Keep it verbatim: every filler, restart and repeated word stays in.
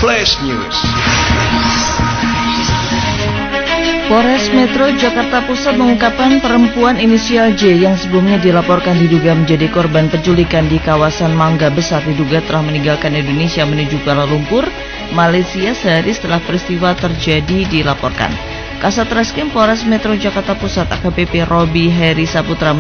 Flash News. Polres Metro Jakarta Pusat mengungkapkan perempuan inisial J yang sebelumnya dilaporkan diduga menjadi korban penculikan di kawasan Mangga Besar diduga telah meninggalkan Indonesia menuju Kuala Lumpur, Malaysia sehari setelah peristiwa terjadi dilaporkan. Kasat Reskrim Polres Metro Jakarta Pusat A K B P Robi Heri Saputra